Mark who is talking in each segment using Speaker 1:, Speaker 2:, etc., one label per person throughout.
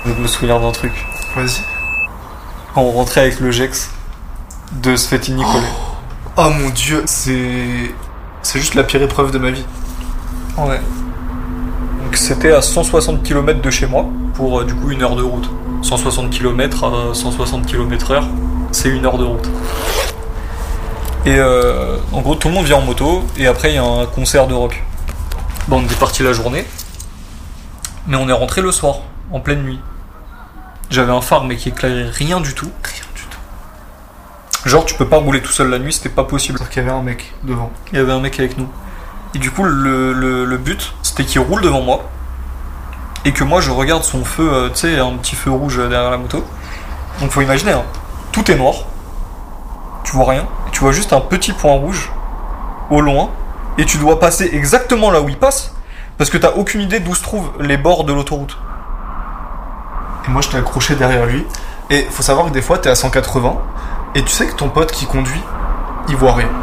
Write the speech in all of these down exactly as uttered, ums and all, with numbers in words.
Speaker 1: Je me souviens d'un truc.
Speaker 2: Vas-y.
Speaker 1: Quand on rentrait avec le Gex de Sfeti-Nicolet.
Speaker 2: Oh, oh mon dieu, c'est... C'est juste la pire épreuve de ma vie.
Speaker 1: Ouais. Donc c'était à cent soixante kilomètres de chez moi, pour euh, du coup une heure de route. cent soixante kilomètres à cent soixante kilomètres heure, c'est une heure de route. Et euh, en gros, tout le monde vient en moto, et après il y a un concert de rock. Bon, on est parti la journée, mais on est rentré le soir, en pleine nuit. J'avais un phare, mais qui éclairait rien du tout. Rien du tout. Genre, tu peux pas rouler tout seul la nuit, c'était pas possible.
Speaker 2: C'est-à-dire qu'il y avait un mec devant.
Speaker 1: Il y avait un mec avec nous. Et du coup, le, le, le but, c'était qu'il roule devant moi, et que moi, je regarde son feu, euh, tu sais, un petit feu rouge derrière la moto. Donc, faut imaginer, hein, tout est noir, tu vois rien, et tu vois juste un petit point rouge, au loin, et tu dois passer exactement là où il passe, parce que t'as aucune idée d'où se trouvent les bords de l'autoroute.
Speaker 2: Et moi, j'étais accroché derrière lui. Et faut savoir que des fois, t'es à cent quatre-vingts, et tu sais que ton pote qui conduit, il voit rien.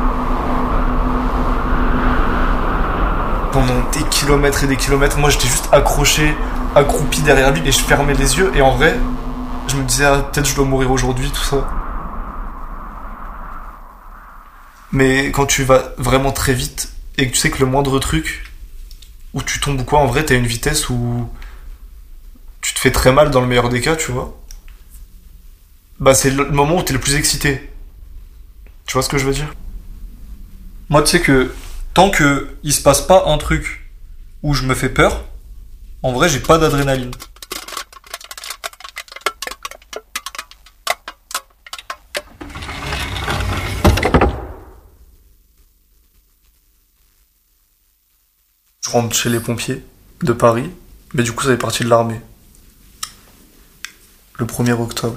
Speaker 2: Pendant des kilomètres et des kilomètres, moi, j'étais juste accroché, accroupi derrière lui, et je fermais les yeux, et en vrai, je me disais, ah, peut-être je dois mourir aujourd'hui, tout ça. Mais quand tu vas vraiment très vite, et que tu sais que le moindre truc, où tu tombes ou quoi, en vrai, t'as une vitesse où tu te fais très mal dans le meilleur des cas, tu vois. Bah, c'est le moment où t'es le plus excité. Tu vois ce que je veux dire?
Speaker 1: Moi, tu sais que tant que il se passe pas un truc où je me fais peur, en vrai, j'ai pas d'adrénaline.
Speaker 2: Je rentre chez les pompiers de Paris, mais du coup, ça fait partie de l'armée. Le premier octobre.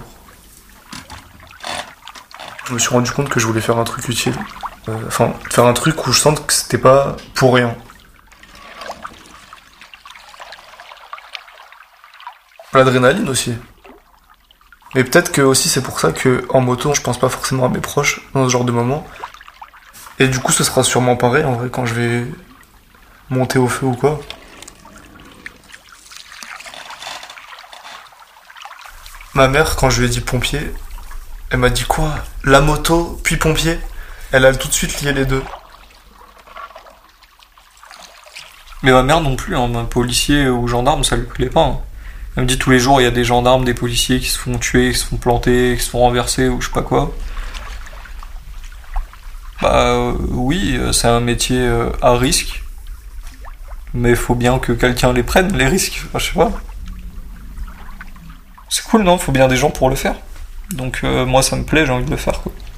Speaker 2: Je me suis rendu compte que je voulais faire un truc utile. Euh, enfin, faire un truc où je sente que c'était pas pour rien. L'adrénaline aussi. Mais peut-être que aussi c'est pour ça que en moto, je pense pas forcément à mes proches dans ce genre de moment. Et du coup, ce sera sûrement pareil en vrai quand je vais monter au feu ou quoi. Ma mère, quand je lui ai dit pompier, elle m'a dit quoi? La moto, puis pompier? Elle a tout de suite lié les deux.
Speaker 1: Mais ma mère non plus, hein, un policier ou gendarme, ça lui plaît pas. Hein. Elle me dit tous les jours, il y a des gendarmes, des policiers qui se font tuer, qui se font planter, qui se font renverser ou je sais pas quoi. Bah euh, oui, c'est un métier euh, à risque. Mais il faut bien que quelqu'un les prenne, les risques. Enfin, je sais pas. C'est cool, non? Faut bien des gens pour le faire. Donc euh, moi, ça me plaît, j'ai envie de le faire, quoi.